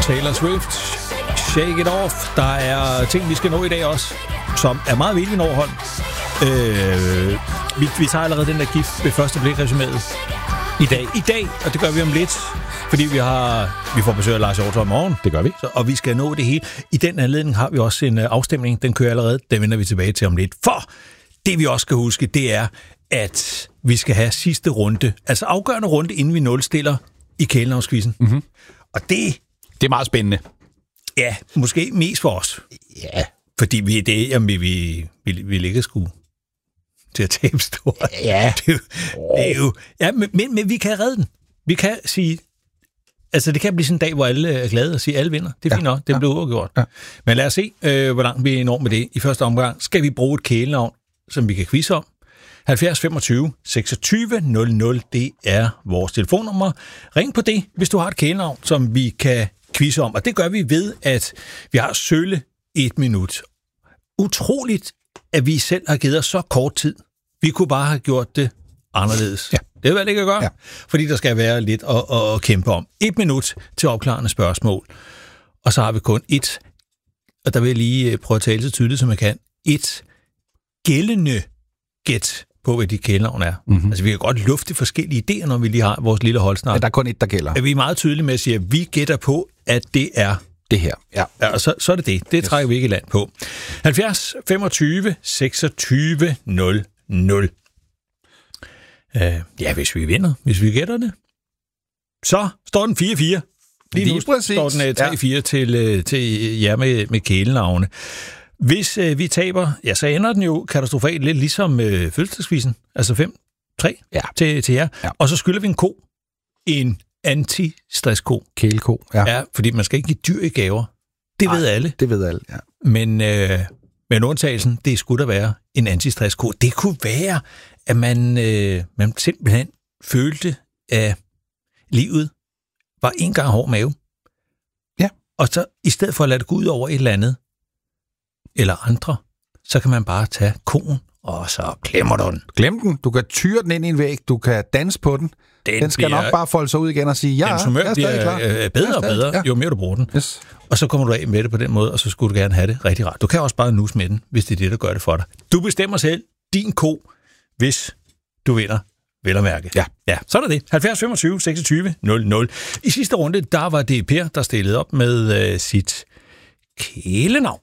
Taylor Swift, Shake It Off. Der er ting, vi skal nå i dag også, som er meget vigtigt overhold. Vi tager allerede den der gift ved første blik resuméet i dag, og det gør vi om lidt, fordi vi får besøg af Lars Hjortøj i morgen. Det gør vi. Og vi skal nå det hele. I den anledning har vi også en afstemning, den kører allerede, den vender vi tilbage til om lidt. For det vi også skal huske, det er, at vi skal have sidste runde, altså afgørende runde, inden vi nulstiller i kælenavnskvisten. Mm-hmm. Og det er meget spændende. Ja, måske mest for os. Ja. Fordi vi ligger sgu til at tabe stort. Ja. Det er jo, ja, men vi kan redde den. Vi kan sige, altså det kan blive sådan en dag, hvor alle er glade og sige, alle vinder. Det er fint nok, det bliver uafgjort. Ja. Men lad os se, hvor langt vi når med det. I første omgang skal vi bruge et kælenavn, som vi kan quizze om. 70 25 26 00, det er vores telefonnummer. Ring på det, hvis du har et kælenavn, som vi kan quizze om. Og det gør vi ved, at vi har sølle 1 minut. Utroligt, at vi selv har givet os så kort tid. Vi kunne bare have gjort det anderledes. Ja. Det er hvad det kan gøre, fordi der skal være lidt at kæmpe om. 1 minut til opklarende spørgsmål. Og så har vi kun et, og der vil jeg lige prøve at tale så tydeligt, som jeg kan, et gældende gæt på, hvad de kælenavn er. Mm-hmm. Altså, vi kan godt lufte forskellige idéer, når vi lige har vores lille holdsnak. Men der er kun et, der gælder. Vi er meget tydelige med at sige, at vi gætter på, at det er det her. Ja, og så er det det. Det trækker vi ikke i land på. 70 25 26 00. Ja, hvis vi vinder, hvis vi gætter det, så står den 4-4. Lige nu står den 3-4 til jer med kælenavne. Hvis vi taber, ja, så ender den jo katastrofalt lidt ligesom fødselsdagsquizzen. Altså 5-3 til jer. Ja. Og så skylder vi en ko. En anti-stress-ko. Kæleko, ja. Fordi man skal ikke give dyr i gaver. Det ved alle. Det ved alle, ja. Men undtagelsen, det skulle der være en anti-stress-ko. Det kunne være, at man simpelthen følte, at livet var en gang hård mave. Ja. Og så i stedet for at lade det gå ud over et eller andet, eller andre, så kan man bare tage koen, og så klemmer du den. Glem den. Du kan tyre den ind i en væg. Du kan danse på den. Den skal nok bare folde sig ud igen og sige, ja, jeg er stadig klar. Bedre og bedre, jo mere du bruger den. Yes. Og så kommer du af med det på den måde, og så skulle du gerne have det rigtig rart. Du kan også bare nuse med den, hvis det er det, der gør det for dig. Du bestemmer selv din ko, hvis du vinder, vel at mærke. Ja, så er det. 70 25 26 00. I sidste runde, der var det Per, der stillede op med sit kælenavn.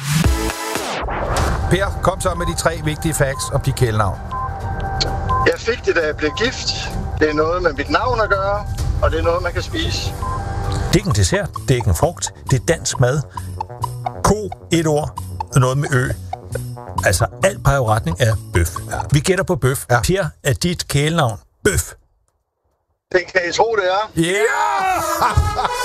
Per, kom så med de 3 vigtige facts om dit kælenavn. Jeg fik det, da jeg blev gift. Det er noget med mit navn at gøre, og det er noget, man kan spise. Det er ikke en dessert, det er ikke en frugt, det er dansk mad. Ko, et ord, noget med ø. Altså, alt peger i retning af bøf. Ja. Vi gætter på bøf. Ja. Per, er dit kælenavn bøf? Det kan I tro, det er. Ja! Yeah!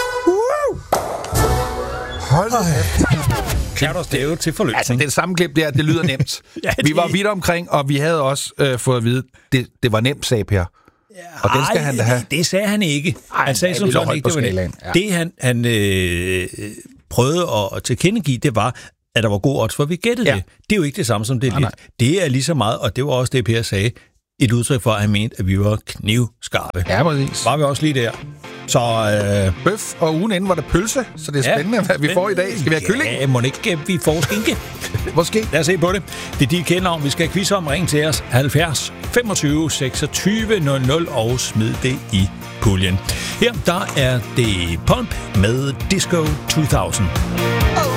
Hold da. Kan du stave til forløsning? Altså, det samme klip der, det lyder nemt. Vi var vidt omkring, og vi havde også fået at vide, det var nemt, sagde Per. Ja, og den skal han da have. Det sagde han ikke. Han sagde som sådan ikke, det var nemt. Ja. Det han prøvede at tilkendegive, det var, at der var god odds for, at vi gættede det. Det er jo ikke det samme som det er lidt. Det er lige så meget, og det var også det, Per sagde, et udtryk for, at han mente, at vi var knivskarpe. Ja, præcis. Var vi også lige der. Så bøf, og ugen inden var der pølse, så det er spændende, hvad vi får i dag. Skal vi have kylling? Ja, må ikke vi får skinke. Måske. Lad os se på det. Det er dit kælenavn, vi skal have quiz om. Ring til os 70 25 26 00 og smid det i puljen. Her, der er det Pump med Disco 2000.